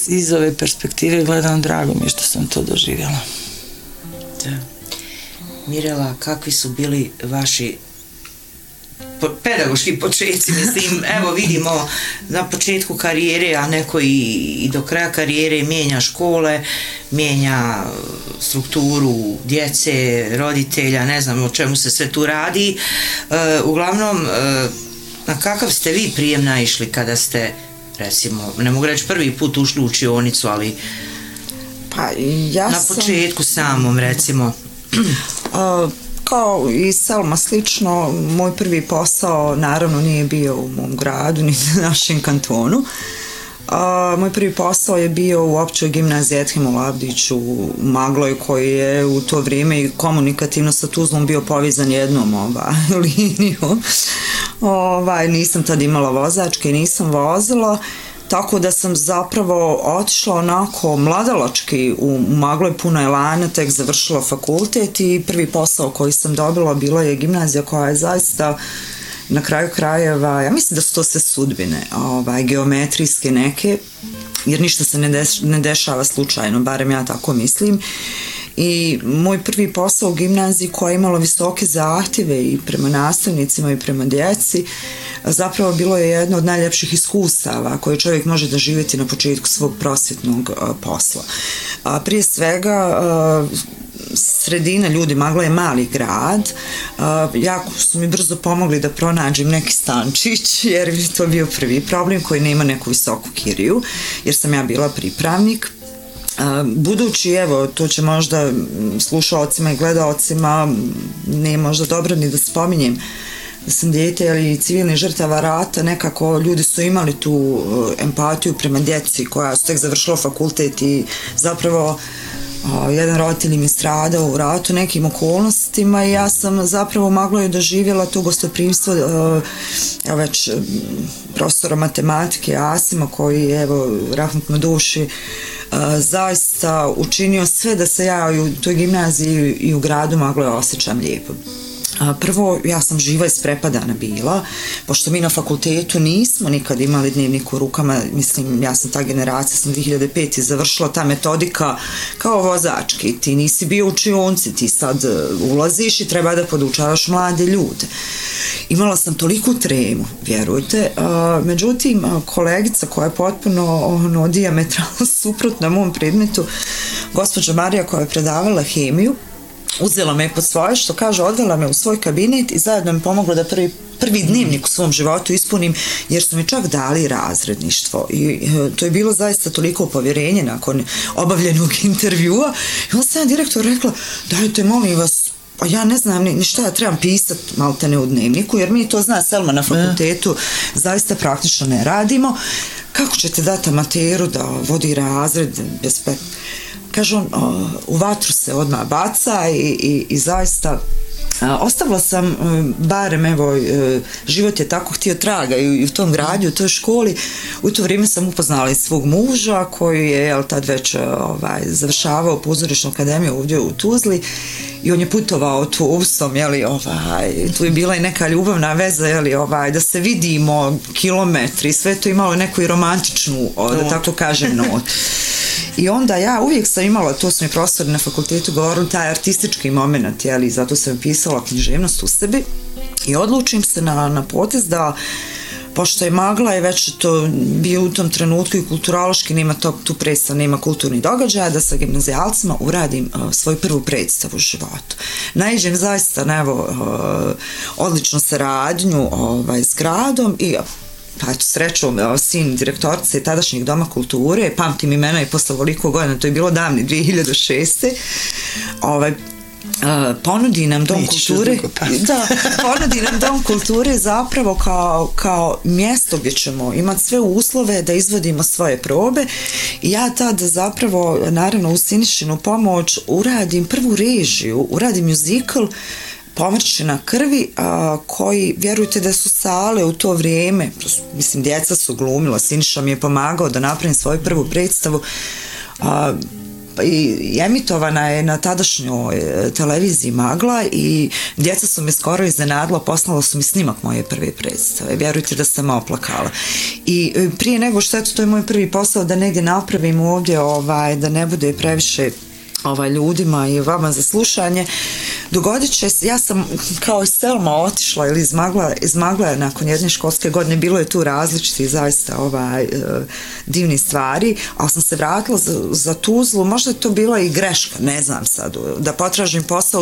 iz ove perspektive gledam, drago mi je što sam to doživjela. Da. Mirela, kakvi su bili vaši pedagoški početci, mislim, evo vidimo na početku karijere, a neko i do kraja karijere mijenja škole, mijenja strukturu djece, roditelja, ne znam o čemu se sve tu radi. Uglavnom, na kakav ste vi prijem naišli kada ste, recimo, ne mogu reći prvi put ušli u učionicu, ali pa, ja na početku samom, recimo. Kao i Selma slično, moj prvi posao naravno nije bio u mom gradu, ni u našem kantonu. Moj prvi posao je bio u općoj gimnaziji Ethem Lavdić u Magloj, koji je u to vrijeme i komunikativno sa Tuzlom bio povezan jednom linijom. Nisam tad imala vozačke, nisam vozila, tako da sam zapravo otišla onako mladalački u Magloj, puno elana, tek završila fakultet i prvi posao koji sam dobila bila je gimnazija koja je zaista na kraju krajeva, ja mislim da su to sve sudbine, geometrijske neke, jer ništa se ne dešava slučajno, barem ja tako mislim. I moj prvi posao u gimnaziji koja je imala visoke zahtjeve i prema nastavnicima i prema djeci, zapravo bilo je jedno od najljepših iskustava koje čovjek može doživjeti na početku svog prosvjetnog posla. Prije svega, sredina ljudi, Magla je mali grad, jako su mi brzo pomogli da pronađem neki stančić, jer je to bio prvi problem koji nema neku visoku kiriju, jer sam ja bila pripravnik. Budući, evo, to će možda slušalcima i gledalcima, nije možda dobro ni da spominjem da sam dijete ili civilnih žrtava rata, nekako ljudi su imali tu empatiju prema djeci koja su tek završila fakultet i zapravo jedan roditelj mi stradao u ratu nekim okolnostima i ja sam zapravo Magla je doživjela to gostoprimstvo već profesora matematike Asima koji je, evo, rahmet mu duši, zaista učinio sve da se ja u toj gimnaziji i u gradu Magle osjećam lijepo. Prvo, ja sam živa isprepadana bila, pošto mi na fakultetu nismo nikad imali dnevnik u rukama, mislim, ja sam ta generacija, sam 2005. završila ta metodika kao vozački, ti nisi bio u učionci, ti sad ulaziš i treba da podučavaš mlade ljude. Imala sam toliku tremu, vjerujte, međutim, kolegica koja je potpuno dijametralno suprotna mom predmetu, gospođa Marija koja je predavala hemiju, uzela me pod svoje, što kaže, odvela me u svoj kabinet i zajedno mi pomogla da prvi dnevnik u svom životu ispunim, jer su mi čak dali razredništvo i to je bilo zaista toliko povjerenje nakon obavljenog intervjua i onda sam direktor rekla, dajte molim vas, pa ja ne znam ni šta ja trebam pisati maltene u dnevniku, jer mi to zna Selma na fakultetu, zaista praktično ne radimo, kako ćete dati amateru da vodi razred bez kaže on, u vatru se odmah baca i zaista ostavila sam, barem evo, život je tako htio traga i u tom gradu, u toj školi. U to vrijeme sam upoznala i svog muža koji je tad već završavao pozorišnu akademiju ovdje u Tuzli i on je putovao autobusom, tu je bila i neka ljubavna veza, da se vidimo kilometri, sve to imalo neku i romantičnu, da tako kažem, notu. I onda ja uvijek sam imala, to su mi profesori na fakultetu govorili, taj artistički moment, zato sam pisala književnost u sebi i odlučim se na potez da, pošto je Magla je već to bio u tom trenutku i kulturološki nema tu predstavu, nema kulturnih događaja, da sa gimnazijalcima uradim svoju prvu predstavu u životu. Naiđem zaista na odličnu saradnju s gradom i pa eto, srećom, sin direktorice tadašnjeg Doma kulture, pamtim imena i posle ovoliko godina, to je bilo davni 2006. Ponudi nam Dom kulture, ponudi nam Dom kulture zapravo kao mjesto gdje ćemo imati sve uslove da izvodimo svoje probe i ja tad zapravo, naravno uz Sinišinu pomoć, uradim prvu režiju, uradim muzikl Pomrčina krvi, koji, vjerujte da su sale u to vrijeme, mislim, djeca su glumila, Siniša mi je pomagao da napravim svoju prvu predstavu, i emitovana je na tadašnjoj televiziji Magla i djeca su me skoro iznenadila, poslala su mi snimak moje prve predstave. Vjerujte da sam oplakala. I prije nego što to je moj prvi posao da negdje napravim ovdje, da ne bude previše ljudima i vama za slušanje, dogodit će se, ja sam kao iz Selma otišla ili iz Magla nakon jedne školske godine, bilo je tu različiti zaista divni stvari, ali sam se vratila za Tuzlu, možda je to bila i greška, ne znam sad, da potražim posao